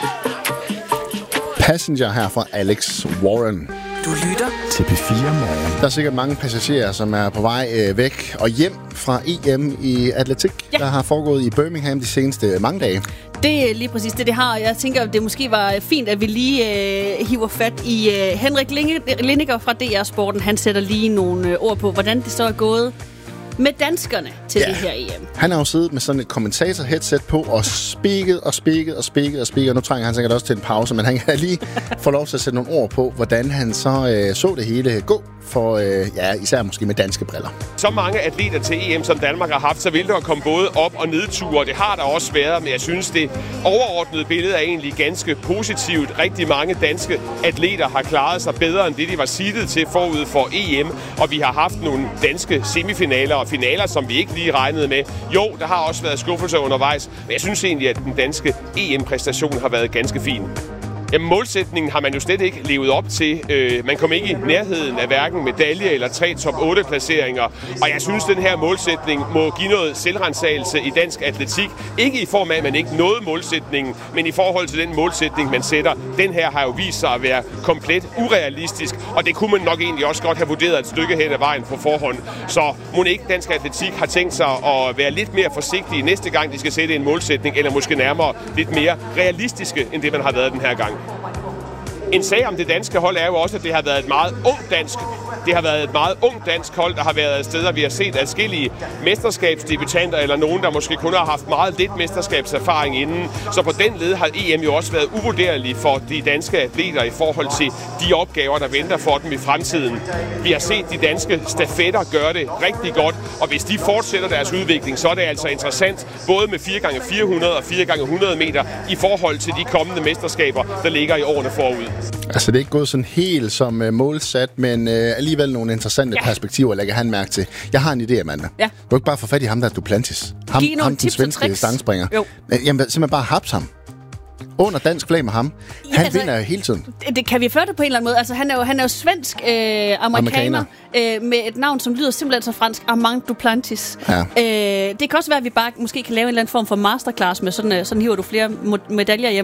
Passenger her fra Alex Warren. Du lytter til P4 Morgen. Der er sikkert mange passagerer, som er på vej væk og hjem fra EM i atletik, der har foregået i Birmingham de seneste mange dage. Det er lige præcis det har. Jeg tænker, at det måske var fint, at vi lige hiver fat i Henrik Lindiger fra DR Sporten. Han sætter lige nogle ord på, hvordan det så er gået med danskerne til det her EM. Han har jo siddet med sådan et kommentator-headset på og spikket. Nu trænger han sikkert også til en pause, men han kan lige få lov til at sætte nogle ord på, hvordan han så det hele gå for, især måske med danske briller. Så mange atleter til EM, som Danmark har haft, så vil der komme både op- og nedture. Det har der også været, men jeg synes, det overordnede billede er egentlig ganske positivt. Rigtig mange danske atleter har klaret sig bedre end det, de var seedet til forud for EM, og vi har haft nogle danske semifinaler og finaler, som vi ikke lige regnede med. Jo, der har også været skuffelser undervejs, men jeg synes egentlig, at den danske EM-præstation har været ganske fin. Jamen, målsætningen har man jo slet ikke levet op til. Man kom ikke i nærheden af hverken medalje eller 3 top 8 placeringer. Og jeg synes, den her målsætning må give noget selvrensagelse i dansk atletik. Ikke i form af, at man ikke nåede målsætningen, men i forhold til den målsætning, man sætter. Den her har jo vist sig at være komplet urealistisk, og det kunne man nok egentlig også godt have vurderet et stykke hen ad vejen på forhånd. Så må ikke dansk atletik har tænkt sig at være lidt mere forsigtige næste gang, de skal sætte en målsætning, eller måske nærmere lidt mere realistiske, end det man har været den her gang. En sag om det danske hold er jo også, at det har været et meget ung dansk hold, der har været steder, vi har set adskillige mesterskabsdebutanter, eller nogen, der måske kun har haft meget lidt mesterskabserfaring inden. Så på den led har EM jo også været uvurderlig for de danske atleter i forhold til de opgaver, der venter for dem i fremtiden. Vi har set de danske stafetter gøre det rigtig godt, og hvis de fortsætter deres udvikling, så er det altså interessant, både med 4x400 og 4x100 meter i forhold til de kommende mesterskaber, der ligger i årene forud. Altså, det er ikke gået sådan helt som målsat, men alligevel nogle interessante perspektiver lægger han mærke til. Jeg har en idé, Amanda. Ja. Du kan ikke bare få fat i ham, der er Duplantis. Ham den svenske stangspringer. Jamen, simpelthen bare haps ham. Under dansk flag med ham. Han vinder jo hele tiden. Det kan vi føre det på en eller anden måde. Altså, han er jo svensk amerikaner med et navn, som lyder simpelthen så fransk. Armand Duplantis. Ja. Det kan også være, at vi bare måske kan lave en eller anden form for masterclass med sådan hiver du flere medaljer hjem.